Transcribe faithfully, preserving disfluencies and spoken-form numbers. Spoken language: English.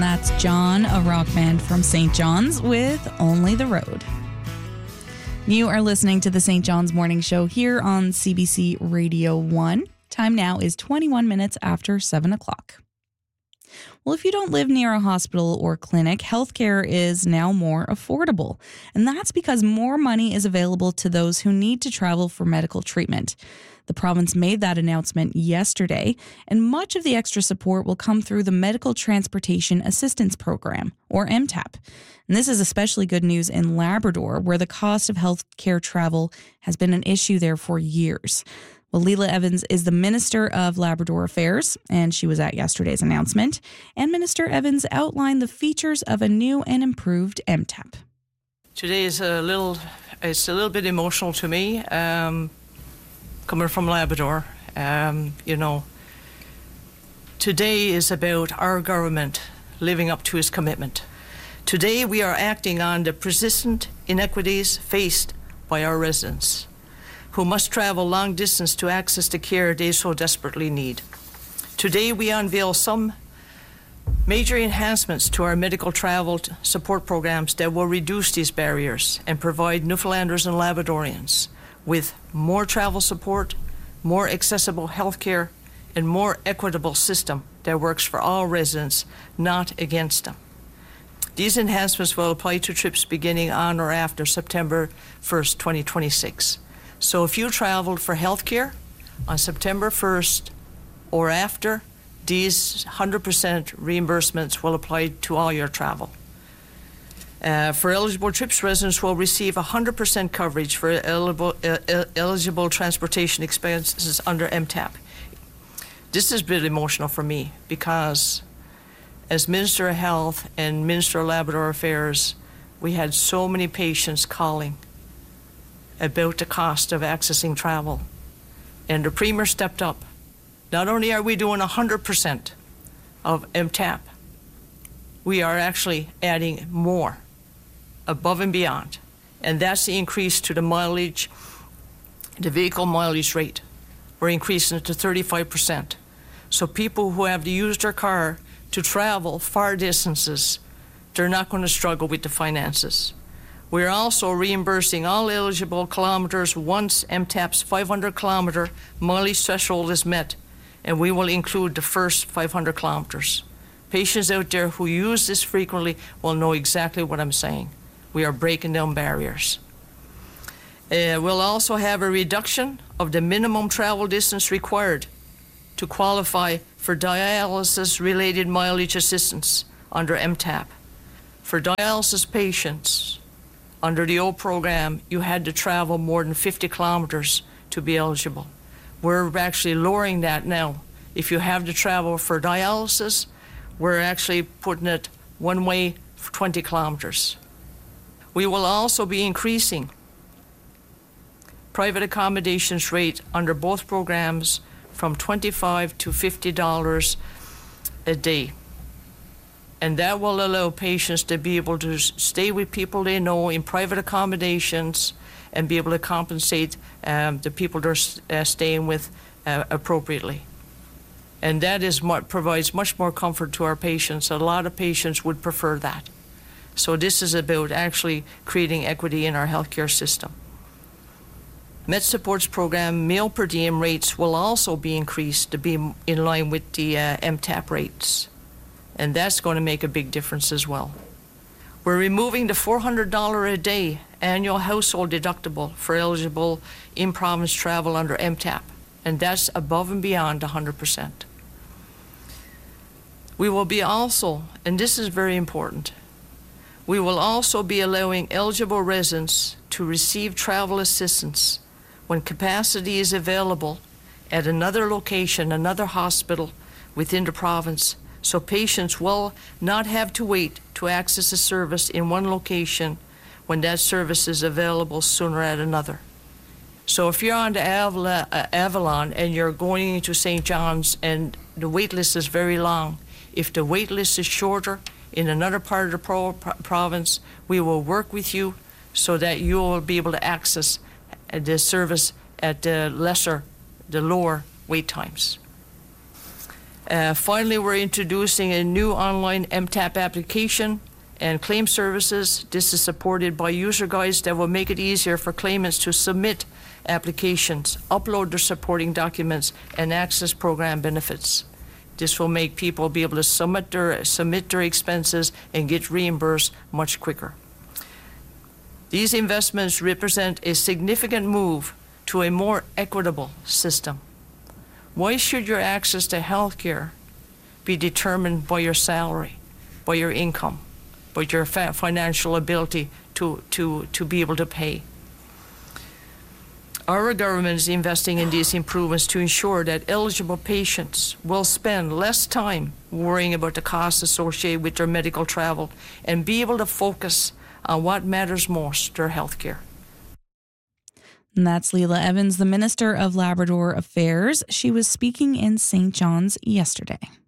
That's John, a rock band from Saint John's, with Only the Road. You are listening to the Saint John's Morning Show here on C B C Radio one. Time now is twenty-one minutes after seven o'clock. Well, if you don't live near a hospital or clinic, healthcare is now more affordable. And that's because more money is available to those who need to travel for medical treatment. The province made that announcement yesterday, and much of the extra support will come through the Medical Transportation Assistance Program, or M TAP. And this is especially good news in Labrador, where the cost of healthcare travel has been an issue there for years. Well, Leela Evans is the Minister of Labrador Affairs, and she was at yesterday's announcement. And Minister Evans outlined the features of a new and improved M TAP. Today is a little, it's a little bit emotional to me. Um, Coming from Labrador, um, you know, today is about our government living up to its commitment. Today we are acting on the persistent inequities faced by our residents, who must travel long distance to access the care they so desperately need. Today we unveil some major enhancements to our medical travel support programs that will reduce these barriers and provide Newfoundlanders and Labradorians with more travel support, more accessible health care, and more equitable system that works for all residents, not against them. These enhancements will apply to trips beginning on or after September first, twenty twenty-six. So if you traveled for health care on September first or after, these one hundred percent reimbursements will apply to all your travel. Uh, for eligible trips, residents will receive one hundred percent coverage for eligible, uh, eligible transportation expenses under M TAP. This is a bit emotional for me because as Minister of Health and Minister of Labrador Affairs, we had so many patients calling about the cost of accessing travel. And the Premier stepped up. Not only are we doing one hundred percent of M TAP, we are actually adding more above and beyond, and that's the increase to the mileage, the vehicle mileage rate. We're increasing it to thirty-five percent. So people who have to use their car to travel far distances, they're not going to struggle with the finances. We're also reimbursing all eligible kilometers once M TAP's five hundred kilometer mileage threshold is met, and we will include the first five hundred kilometers. Patients out there who use this frequently will know exactly what I'm saying. We are breaking down barriers. Uh, we'll also have a reduction of the minimum travel distance required to qualify for dialysis-related mileage assistance under M TAP. For dialysis patients, under the old program, you had to travel more than fifty kilometers to be eligible. We're actually lowering that now. If you have to travel for dialysis, we're actually putting it one way for twenty kilometers. We will also be increasing private accommodations rate under both programs from twenty-five to fifty dollars a day. And that will allow patients to be able to stay with people they know in private accommodations and be able to compensate um, the people they're uh, staying with uh, appropriately. And that is what provides much more comfort to our patients. A lot of patients would prefer that. So this is about actually creating equity in our healthcare system. Med Supports Program meal per diem rates will also be increased to be in line with the uh, M TAP rates. And that's going to make a big difference as well. We're removing the four hundred dollars a day annual household deductible for eligible in-province travel under M TAP. And that's above and beyond one hundred percent. We will be also, and this is very important, we will also be allowing eligible residents to receive travel assistance when capacity is available at another location, another hospital within the province, so patients will not have to wait to access a service in one location when that service is available sooner at another. So if you're on to Avalon, uh, Avalon and you're going into Saint John's and the wait list is very long, if the wait list is shorter in another part of the pro- pro- province, we will work with you so that you will be able to access the service at the lesser, the lower wait times. Uh, finally, we're introducing a new online M TAP application and claim services. This is supported by user guides that will make it easier for claimants to submit applications, upload their supporting documents, and access program benefits. This will make people be able to submit their, submit their expenses and get reimbursed much quicker. These investments represent a significant move to a more equitable system. Why should your access to health care be determined by your salary, by your income, by your fa- financial ability to, to, to be able to pay? Our government is investing in these improvements to ensure that eligible patients will spend less time worrying about the costs associated with their medical travel and be able to focus on what matters most, their health care. And that's Leila Evans, the Minister of Labrador Affairs. She was speaking in Saint John's yesterday.